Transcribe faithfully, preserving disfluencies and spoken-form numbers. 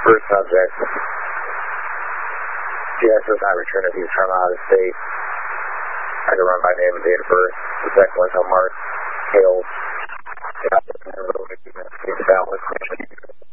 First subject, G S does not return if he's from out of state. I can run by name and date of birth. The second one's on Mark Hales